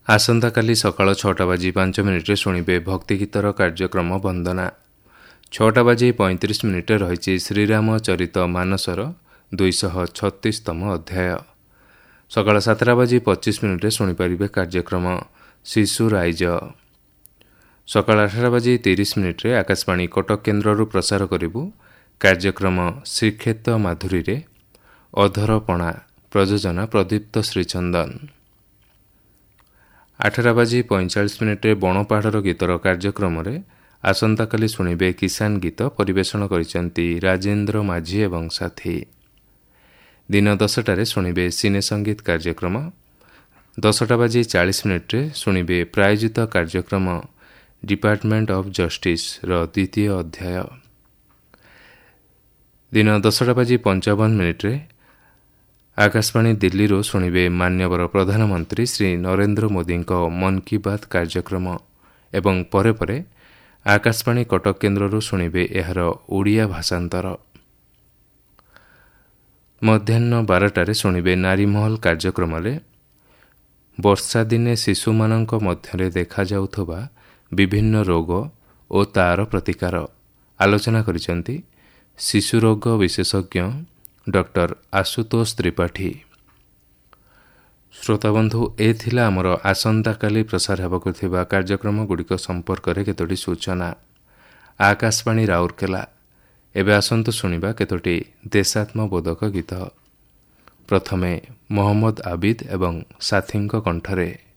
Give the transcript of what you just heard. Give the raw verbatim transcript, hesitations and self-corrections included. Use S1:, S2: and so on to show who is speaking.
S1: ଆସନ୍ତାକାଲି ସକାଳ ଛଅଟା ବାଜି ପାଞ୍ଚ ମିନିଟ୍ରେ ଶୁଣିବେ ଭକ୍ତିଗୀତର କାର୍ଯ୍ୟକ୍ରମ ବନ୍ଦନା। ଛଅଟା ବାଜି ପଇଁତିରିଶ ମିନିଟ୍ରେ ରହିଛି ଶ୍ରୀରାମ ଚରିତ ମାନସର ଦୁଇଶହ ଛତିଶତମ ଅଧ୍ୟାୟ। ସକାଳ ସାତଟା ବାଜି ପଚିଶ ମିନିଟ୍ରେ ଶୁଣିପାରିବେ କାର୍ଯ୍ୟକ୍ରମ ଶିଶୁ ରାଇଜ। ସକାଳ ଆଠଟା ବାଜି ତିରିଶ ମିନିଟ୍ରେ ଆକାଶବାଣୀ କଟକ କେନ୍ଦ୍ରରୁ ପ୍ରସାର କରିବୁ କାର୍ଯ୍ୟକ୍ରମ ଶ୍ରୀକ୍ଷେତ୍ର ମାଧୁରୀରେ ଅଧରପଣା, ପ୍ରଯୋଜନା ପ୍ରଦୀପ୍ତ ଶ୍ରୀଚନ୍ଦନ। ଆଠଟା ବାଜି ପଇଁଚାଳିଶ ମିନିଟ୍ରେ ବଣପାହାଡ଼ର ଗୀତର କାର୍ଯ୍ୟକ୍ରମରେ ଆସନ୍ତାକାଲି ଶୁଣିବେ କିଷାନ ଗୀତ, ପରିବେଷଣ କରିଛନ୍ତି ରାଜେନ୍ଦ୍ର ମାଝୀ ଏବଂ ସାଥୀ। ଦିନ ଦଶଟାରେ ଶୁଣିବେ ସିନେ ସଙ୍ଗୀତ କାର୍ଯ୍ୟକ୍ରମ। ଦଶଟା ବାଜି ଚାଳିଶ ମିନିଟ୍ରେ ଶୁଣିବେ ପ୍ରାୟୋଜିତ କାର୍ଯ୍ୟକ୍ରମ ଡିପାର୍ଟମେଣ୍ଟ ଅଫ୍ ଜଷ୍ଟିସ୍ର ଦ୍ୱିତୀୟ ଅଧ୍ୟାୟ। ଦିନ ଦଶଟା ବାଜି ପଞ୍ଚାବନ ମିନିଟ୍ରେ ଆକାଶବାଣୀ ଦିଲ୍ଲୀରୁ ଶୁଣିବେ ମାନ୍ୟବର ପ୍ରଧାନମନ୍ତ୍ରୀ ଶ୍ରୀ ନରେନ୍ଦ୍ର ମୋଦିଙ୍କ ମନ୍ କି ବାତ୍ କାର୍ଯ୍ୟକ୍ରମ ଏବଂ ପରେ ପରେ ଆକାଶବାଣୀ କଟକ କେନ୍ଦ୍ରରୁ ଶୁଣିବେ ଏହାର ଓଡ଼ିଆ ଭାଷାନ୍ତର। ମଧ୍ୟାହ୍ନ ବାରଟାରେ ଶୁଣିବେ ନାରୀମହଲ କାର୍ଯ୍ୟକ୍ରମରେ ବର୍ଷା ଦିନେ ଶିଶୁମାନଙ୍କ ମଧ୍ୟରେ ଦେଖାଯାଉଥିବା ବିଭିନ୍ନ ରୋଗ ଓ ତାର ପ୍ରତିକାର ଆଲୋଚନା କରିଛନ୍ତି ଶିଶୁରୋଗ ବିଶେଷଜ୍ଞ ଡକ୍ଟର ଆଶୁତୋଷ ତ୍ରିପାଠୀ। ଶ୍ରୋତାବନ୍ଧୁ, ଏ ଥିଲା ଆମର ଆସନ୍ତାକାଲି ପ୍ରସାର ହେବାକୁ ଥିବା କାର୍ଯ୍ୟକ୍ରମଗୁଡ଼ିକ ସମ୍ପର୍କରେ କେତୋଟି ସୂଚନା। ଆକାଶବାଣୀ ରାଉରକେଲା। ଏବେ ଆସନ୍ତୁ ଶୁଣିବା କେତୋଟି ଦେଶାତ୍ମବୋଧକ ଗୀତ। ପ୍ରଥମେ ମହମ୍ମଦ ଆବିଦ ଏବଂ ସାଥୀଙ୍କ କଣ୍ଠରେ।